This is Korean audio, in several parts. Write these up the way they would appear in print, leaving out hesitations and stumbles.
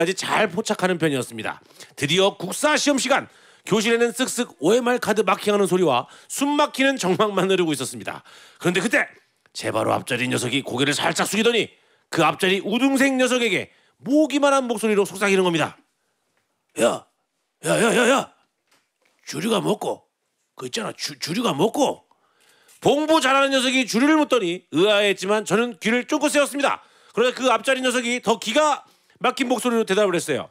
까지 잘 포착하는 편이었습니다. 드디어 국사 시험 시간. 교실에는 쓱쓱 OMR 카드 마킹하는 소리와 숨 막히는 정막만 흐르고 있었습니다. 그런데 그때 제 바로 앞자리 녀석이 고개를 살짝 숙이더니 그 앞자리 우등생 녀석에게 모기만한 목소리로 속삭이는 겁니다. 야, 주류가 먹고 그 있잖아 주류가 먹고. 공부 잘하는 녀석이 주류를 묻더니 의아했지만 저는 귀를 쫑긋 세웠습니다. 그러자 그 앞자리 녀석이 더 기가 막힌 목소리로 대답을 했어요.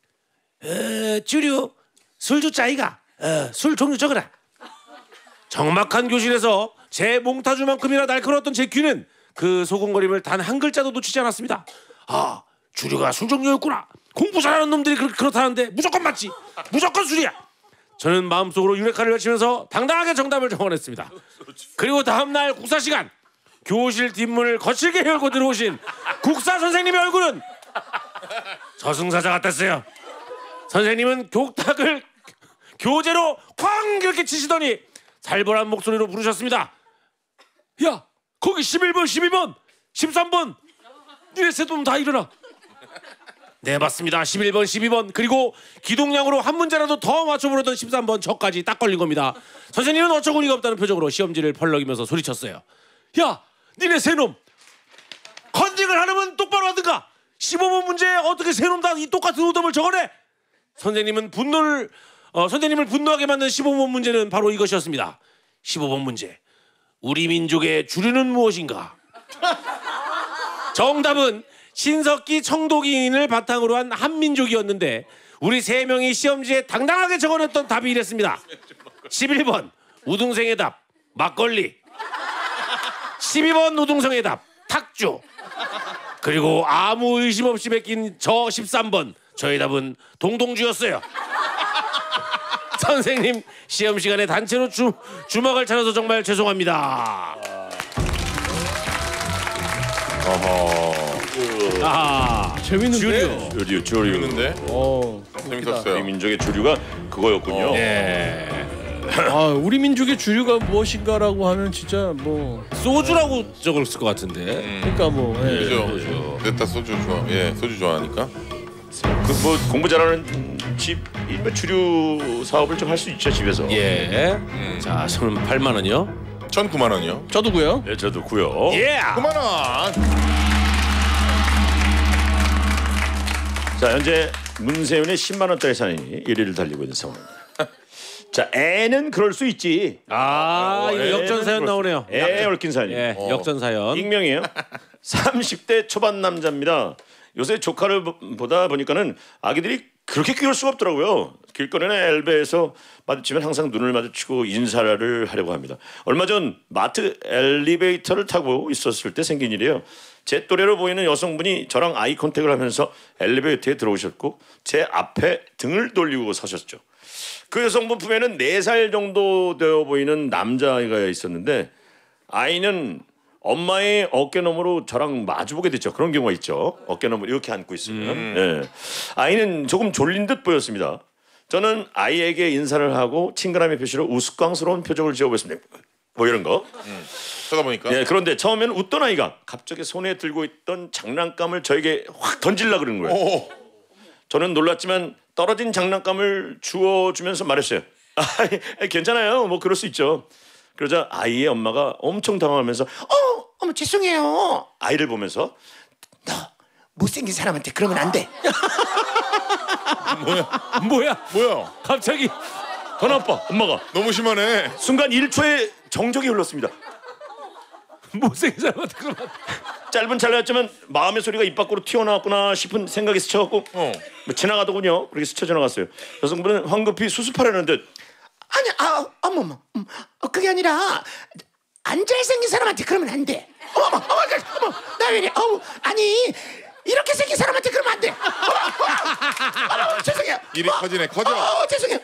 주류 술 주자이가 술 종류 적으라. 적막한 교실에서 제 몽타주만큼이나 날카로웠던 제 귀는 그 소곤거림을 단 한 글자도 놓치지 않았습니다. 아, 주류가 술 종류였구나. 공부 잘하는 놈들이 그렇다는데 무조건 맞지. 무조건 술이야. 저는 마음속으로 유레카를 외치면서 당당하게 정답을 정원했습니다. 그리고 다음날 국사 시간 교실 뒷문을 거칠게 열고 들어오신 국사 선생님의 얼굴은 저승사자 같았어요. 선생님은 교탁을 교재로 쾅 이렇게 치시더니 살벌한 목소리로 부르셨습니다. 야, 거기 11번, 12번, 13번 니네 새놈 다 일어나. 네, 맞습니다. 11번, 12번 그리고 기동량으로 한 문제라도 더 맞춰보려던 13번 저까지 딱 걸린 겁니다. 선생님은 어처구니가 없다는 표정으로 시험지를 펄럭이면서 소리쳤어요. 야, 니네 새놈 컨닝을 하려면 똑바로 하든가. 15번 문제에 어떻게 새놈 다 이 똑같은 오답을 적어내. 선생님을 분노하게 만든 15번 문제는 바로 이것이었습니다. 15번 문제. 우리 민족의 주류는 무엇인가? 정답은 신석기 청동기인을 바탕으로 한 한민족이었는데 우리 세 명이 시험지에 당당하게 적어냈던 답이 이랬습니다. 11번 우등생의 답 막걸리. 12번 우등생의 답 탁주. 그리고 아무 의심 없이 베낀 저 13번 저의 답은 동동주였어요. 선생님 시험 시간에 단체로 주먹을 차려서 정말 죄송합니다. 재밌는데? 주류인데? 재밌었어요. 우리 민족의 주류가 그거였군요. 네. 아, 우리 민족의 주류가 무엇인가라고 하면 진짜 뭐 소주라고 적었을 것 같은데. 그러니까 뭐 그죠. 냈다 소주 좋아. 예, 소주 좋아하니까. 그 뭐 공부 잘하는 집 주류 사업을 좀 할 수 있죠 집에서. 예. 자, 저는 8만 원이요. 전 9만 원이요. 저도고요. 네, 저도 고요. 예. 9만 원. 자, 현재 문세윤의 10만 원짜리 사연이 1위를 달리고 있는 상황입니다. 자, 애는 그럴 수 있지. 아, 이거 역전 사연 나오네요. 애 얽힌 사연이에요. 예, 역전 사연. 익명이에요. 30대 초반 남자입니다. 요새 조카를 보다 보니까는 아기들이 그렇게 귀여울 수가 없더라고요. 길거리나 엘베에서 마주치면 항상 눈을 마주치고 인사를 하려고 합니다. 얼마 전 마트 엘리베이터를 타고 있었을 때 생긴 일이에요. 제 또래로 보이는 여성분이 저랑 아이 컨택을 하면서 엘리베이터에 들어오셨고 제 앞에 등을 돌리고 서셨죠. 그 여성분 품에는 4살 정도 되어 보이는 남자아이가 있었는데 아이는 엄마의 어깨너머로 저랑 마주보게 됐죠. 그런 경우가 있죠. 어깨너머로 이렇게 안고 있으면. 예. 아이는 조금 졸린 듯 보였습니다. 저는 아이에게 인사를 하고 친근함의 표시로 우스꽝스러운 표정을 지어보였습니다. 뭐 이런 거. 쳐다보니까. 예, 그런데 처음에는 웃던 아이가 갑자기 손에 들고 있던 장난감을 저에게 확 던지려고 그러는 거예요. 오. 저는 놀랐지만 떨어진 장난감을 주워주면서 말했어요. 아, 괜찮아요. 뭐 그럴 수 있죠. 그러자 아이의 엄마가 엄청 당황하면서 어머 죄송해요. 아이를 보면서 너 못생긴 사람한테 그러면 안 돼. 뭐야? 갑자기 더 나빠. 엄마가 너무 심하네. 순간 1초의 정적이 흘렀습니다. 못생긴 사람한테 그러면 안 돼. 짧은 찰나였지만 마음의 소리가 입 밖으로 튀어나왔구나 싶은 생각이 스쳐갖고 뭐 지나가더군요. 그렇게 스쳐 지나갔어요. 여성분은 황급히 수습하려는 듯 아니, 어머머, 그게 아니라 안 잘생긴 사람한테 그러면 안 돼. 어머, 나 왜 이래? 아니 이렇게 생긴 사람한테 그러면 안 돼. 죄송해요. 일이 커져. 죄송해요.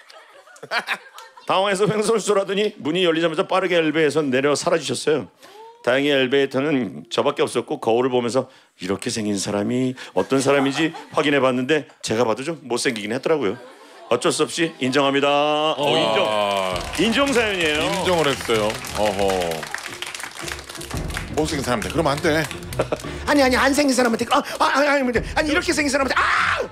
당황해서 횡설수설하더니 문이 열리자마자 빠르게 엘베에서 내려 사라지셨어요. 다행히 엘베에터는 저밖에 없었고 거울을 보면서 이렇게 생긴 사람이 어떤 사람인지 확인해봤는데 제가 봐도 좀 못생기긴 했더라고요. 어쩔 수 없이 인정합니다. 인정 사연이에요. 인정을 했어요. 어허. 못생긴 사람한테 그러면 안 돼. 아니 안 생긴 사람한테 아니 이렇게 생긴 사람한테